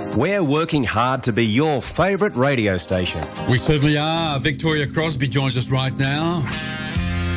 We're working hard to be your favourite radio station. We certainly are. Victoria Crosby joins us right now.